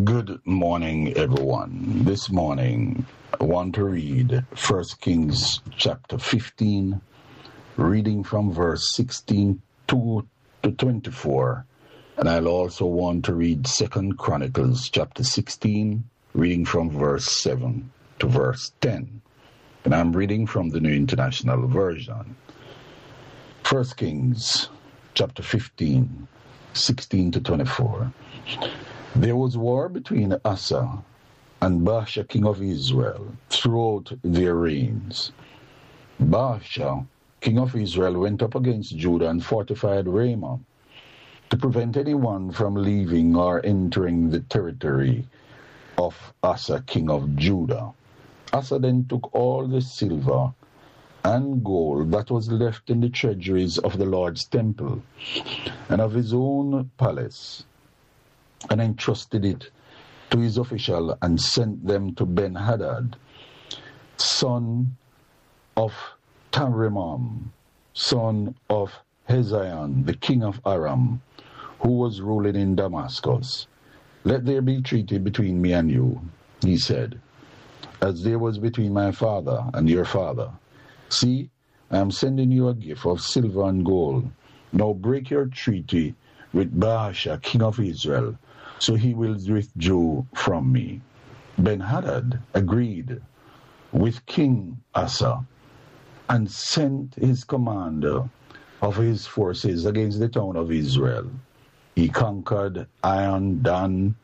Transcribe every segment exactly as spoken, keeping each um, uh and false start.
Good morning, everyone. This morning, I want to read First Kings chapter fifteen, reading from verse sixteen to twenty-four. And I'll also want to read Second Chronicles chapter sixteen, reading from verse seven to verse ten. And I'm reading from the New International Version. First Kings chapter fifteen, sixteen to twenty-four. There was war between Asa and Baasha, king of Israel, throughout their reigns. Baasha, king of Israel, went up against Judah and fortified Ramah to prevent anyone from leaving or entering the territory of Asa, king of Judah. Asa then took all the silver and gold that was left in the treasuries of the Lord's temple and of his own palace, and entrusted it to his official and sent them to Ben-Hadad, son of Tarimam, son of Hezion, the king of Aram, who was ruling in Damascus. Let there be treaty between me and you, he said, as there was between my father and your father. See, I am sending you a gift of silver and gold. Now break your treaty with Baasha, king of Israel, so he will withdraw from me. Ben-Hadad agreed with King Asa and sent his commander of his forces against the town of Israel. He conquered Ion, Dan,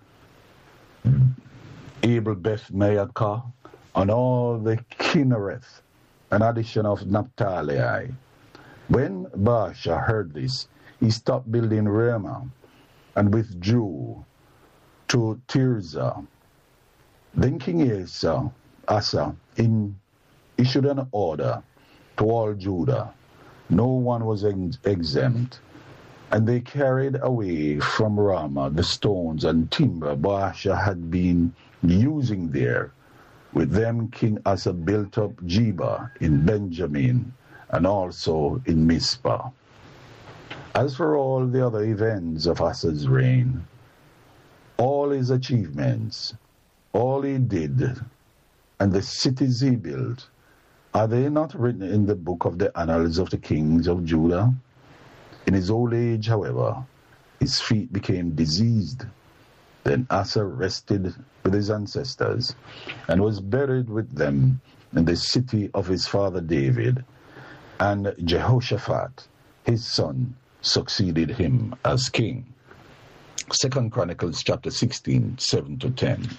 Abel Beth Maacah, and all the Kinnereth, an addition of Naphtali. When Baasha heard this, he stopped building Ramah and withdrew to Tirzah. Then King Asa, Asa in, issued an order to all Judah. No one was ex- exempt. And they carried away from Ramah the stones and timber Baasha had been using there. With them King Asa built up Geba in Benjamin and also in Mizpah. As for all the other events of Asa's reign, all his achievements, all he did, and the cities he built, are they not written in the book of the annals of the kings of Judah? In his old age, however, his feet became diseased. Then Asa rested with his ancestors and was buried with them in the city of his father David, and Jehoshaphat, his son, succeeded him as king. Second Chronicles chapter sixteen, seven to ten.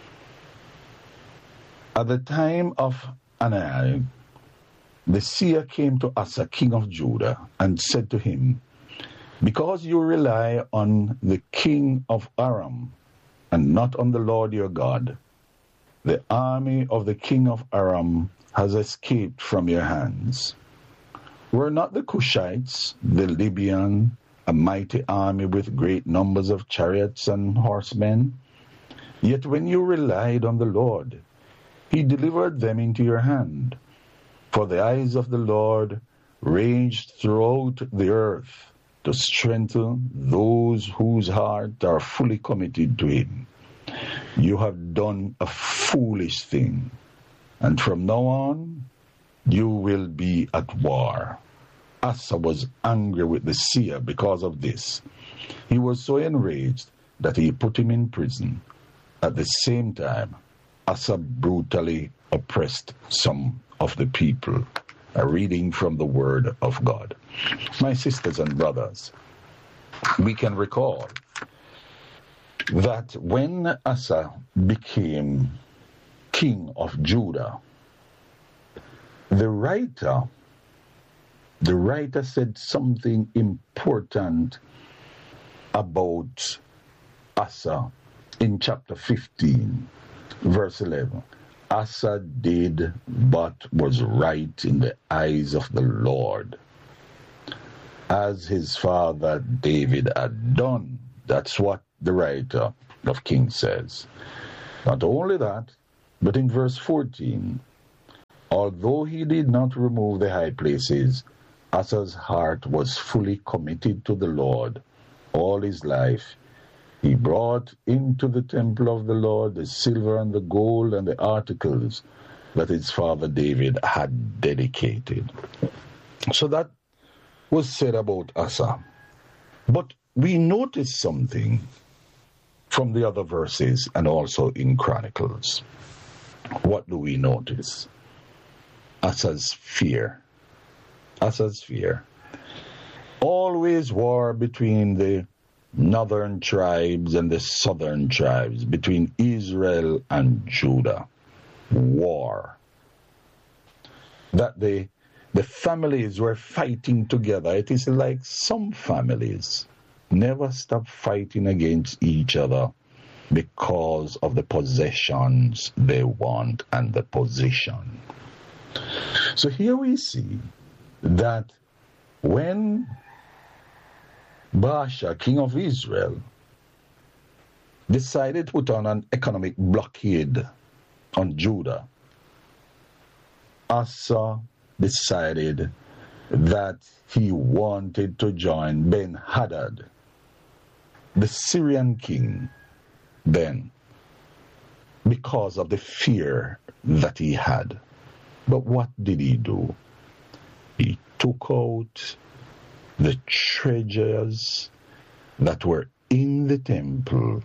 At the time of Anai, the seer came to Asa, king of Judah, and said to him, because you rely on the king of Aram and not on the Lord your God, the army of the king of Aram has escaped from your hands. Were not the Cushites, the Libyan, a mighty army with great numbers of chariots and horsemen? Yet when you relied on the Lord, he delivered them into your hand. For the eyes of the Lord ranged throughout the earth to strengthen those whose hearts are fully committed to him. You have done a foolish thing, and from now on you will be at war. Asa was angry with the seer because of this. He was so enraged that he put him in prison. At the same time, Asa brutally oppressed some of the people. A reading from the Word of God. My sisters and brothers, we can recall that when Asa became king of Judah, the writer The writer said something important about Asa in chapter fifteen, verse eleven. Asa did what was right in the eyes of the Lord, as his father David had done. That's what the writer of Kings says. Not only that, but in verse fourteen, although he did not remove the high places, Asa's heart was fully committed to the Lord all his life, He brought into the temple of the Lord the silver and the gold and the articles that his father David had dedicated. So that was said about Asa. But we notice something from the other verses and also in Chronicles. What do we notice? Asa's fear. Asa's fear. Always war between the northern tribes and the southern tribes, between Israel and Judah. War. That the, the families were fighting together. It is like some families never stop fighting against each other because of the possessions they want and the position. So here we see that when Baasha, king of Israel, decided to put on an economic blockade on Judah, Asa decided that he wanted to join Ben-Hadad, the Syrian king, then, because of the fear that he had. But what did he do? He took out the treasures that were in the temple,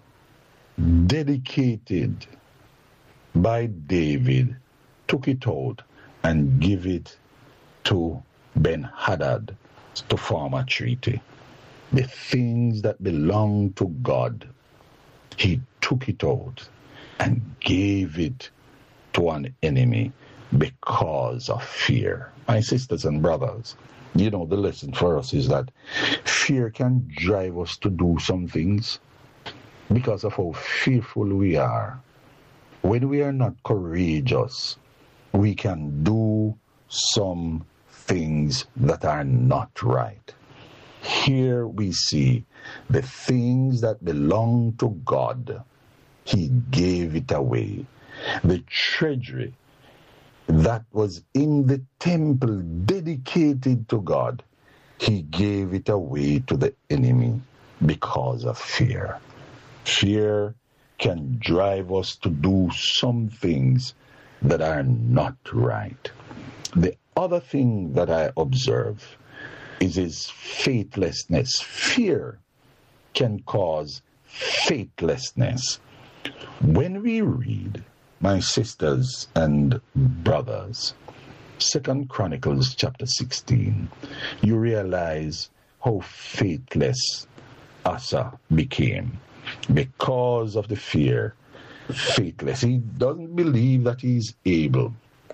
dedicated by David, took it out and gave it to Ben-Hadad to form a treaty. The things that belonged to God, he took it out and gave it to an enemy because of fear. My sisters and brothers, you know, the lesson for us is that fear can drive us to do some things because of how fearful we are. When we are not courageous, we can do some things that are not right. Here we see the things that belong to God, he gave it away. The treasury that was in the temple dedicated to God, he gave it away to the enemy because of fear. Fear can drive us to do some things that are not right. The other thing that I observe is his faithlessness. Fear can cause faithlessness. When we read, my sisters and brothers, Second Chronicles chapter sixteen, you realize how faithless Asa became because of the fear. Faithless. He doesn't believe that he's able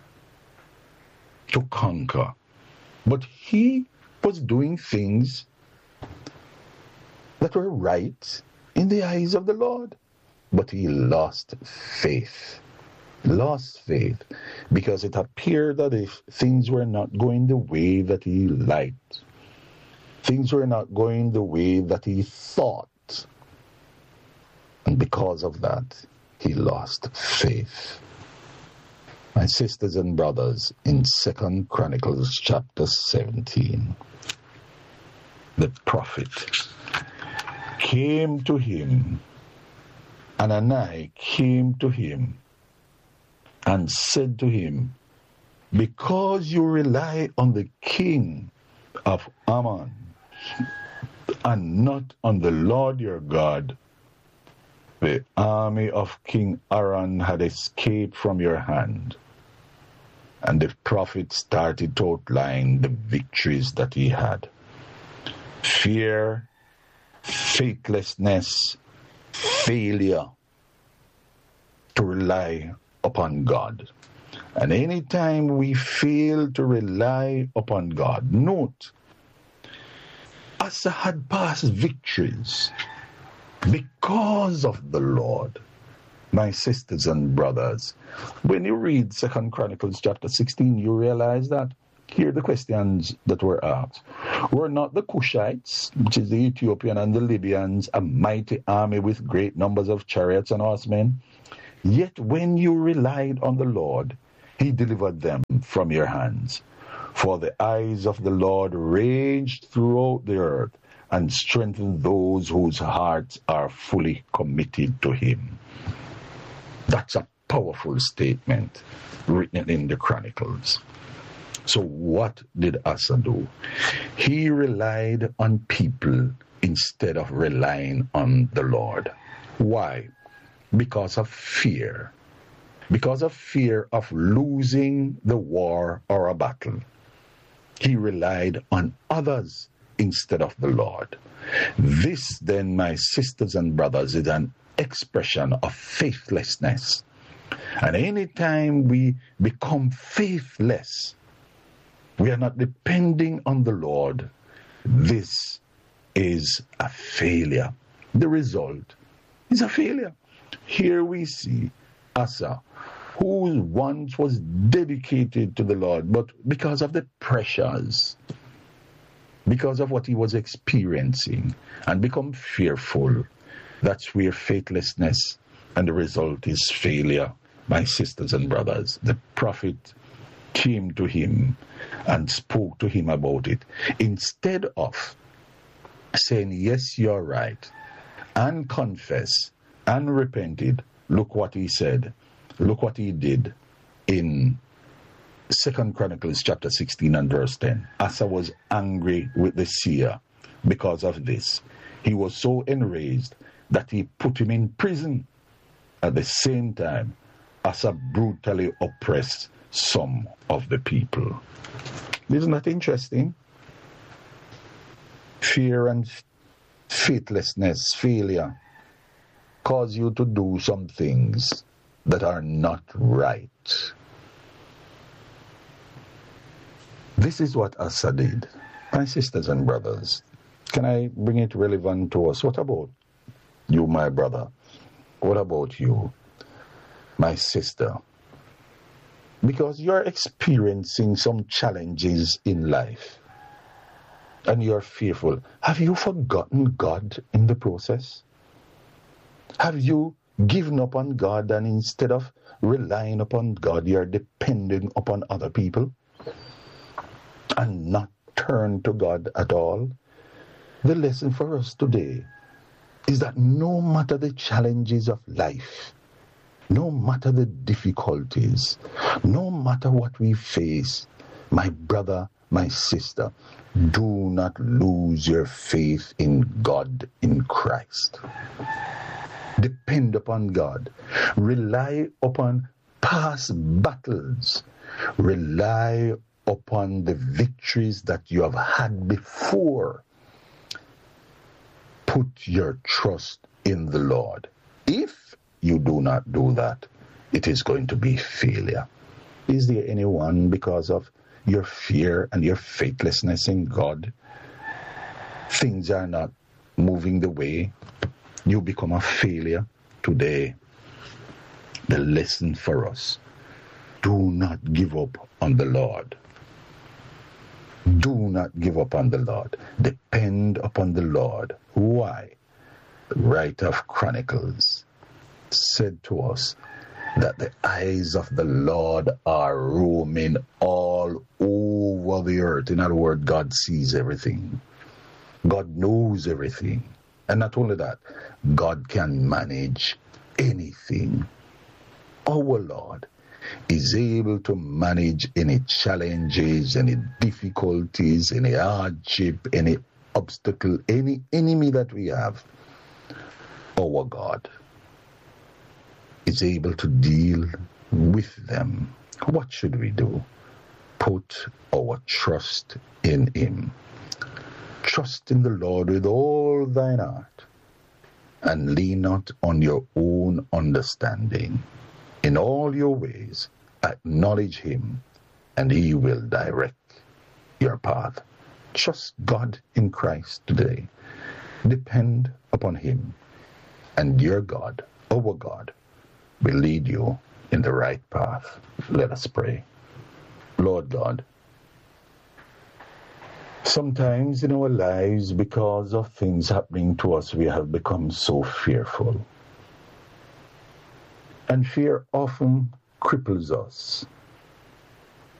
to conquer. But he was doing things that were right in the eyes of the Lord. But he lost faith. Lost faith because it appeared that if things were not going the way that he liked, things were not going the way that he thought, and because of that, he lost faith. My sisters and brothers, in Second Chronicles chapter seventeen, the prophet came to him, Anani came to him and said to him, because you rely on the king of Ammon and not on the Lord your God, the army of King Aram had escaped from your hand. And the prophet started to outline the victories that he had. Fear, faithlessness, failure to rely upon God. And anytime we fail to rely upon God, note, Asa had past victories because of the Lord. My sisters and brothers, when you read Second Chronicles chapter sixteen, you realize that here are the questions that were asked. Were not the Cushites, which is the Ethiopian and the Libyans, a mighty army with great numbers of chariots and horsemen? Yet when you relied on the Lord, he delivered them from your hands. For the eyes of the Lord ranged throughout the earth, and strengthen those whose hearts are fully committed to him. That's a powerful statement written in the Chronicles. So what did Asa do? He relied on people instead of relying on the Lord. Why? Because of fear. Because of fear of losing the war or a battle. He relied on others instead of the Lord. This, then, my sisters and brothers, is an expression of faithlessness. And anytime we become faithless, we are not depending on the Lord, this is a failure. The result is a failure. Here we see Asa, who once was dedicated to the Lord, but because of the pressures, because of what he was experiencing, and become fearful, that's where faithlessness, and the result is failure. My sisters and brothers, the prophet came to him and spoke to him about it. Instead of saying, yes, you're right, and confess, and repented, look what he said. Look what he did in Second Chronicles chapter sixteen and verse ten. Asa was angry with the seer because of this. He was so enraged that he put him in prison. At the same time, Asa brutally oppressed some of the people. Isn't that interesting? Fear and faithlessness, failure, cause you to do some things that are not right. This is what Asa did. My sisters and brothers, can I bring it relevant to us? What about you, my brother? What about you, my sister? Because you're experiencing some challenges in life and you're fearful. Have you forgotten God in the process? Have you given up on God, and instead of relying upon God, you're depending upon other people and not turn to God at all? The lesson for us today is that no matter the challenges of life, no matter the difficulties, no matter what we face, my brother, my sister, do not lose your faith in God, in Christ. Depend upon God. Rely upon past battles. Rely upon the victories that you have had before. Put your trust in the Lord. If you do not do that, it is going to be failure. Is there anyone, because of your fear and your faithlessness in God, things are not moving the way, you become a failure? Today, the lesson for us: do not give up on the Lord. Do not give up on the Lord. Depend upon the Lord. Why? The writer of Chronicles said to us that the eyes of the Lord are roaming all over the earth. In other words, God sees everything. God knows everything. And not only that, God can manage anything. Our Lord is able to manage any challenges, any difficulties, any hardship, any obstacle, any enemy that we have. Our God is able to deal with them. What should we do? Put our trust in Him. Trust in the Lord with all thine heart, and lean not on your own understanding. In all your ways, acknowledge Him, and He will direct your path. Trust God in Christ today. Depend upon Him, and your God, our God, will lead you in the right path. Let us pray. Lord God, sometimes in our lives, because of things happening to us, we have become so fearful. And fear often cripples us.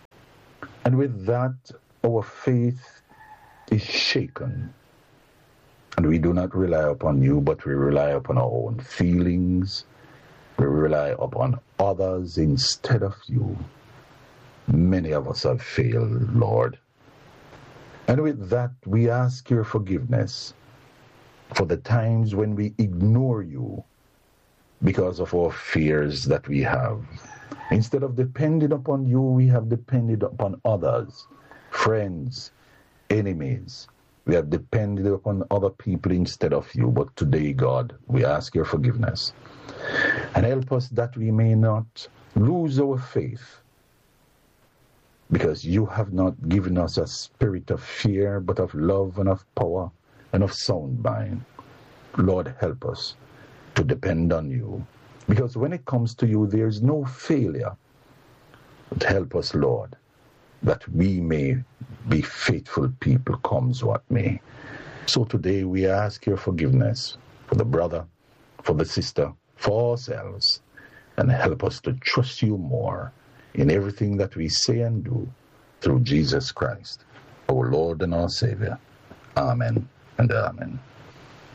And with that, our faith is shaken. And we do not rely upon you, but we rely upon our own feelings. We rely upon others instead of you. Many of us have failed, Lord. And with that, we ask your forgiveness for the times when we ignore you because of our fears that we have. Instead of depending upon you, we have depended upon others, friends, enemies. We have depended upon other people instead of you. But today, God, we ask your forgiveness. And help us that we may not lose our faith, because you have not given us a spirit of fear, but of love and of power and of sound mind. Lord, help us to depend on you, because when it comes to you, there is no failure. But help us, Lord, that we may be faithful people, comes what may. So today we ask your forgiveness for the brother, for the sister, for ourselves, and help us to trust you more in everything that we say and do through Jesus Christ, our Lord and our Savior. Amen and amen.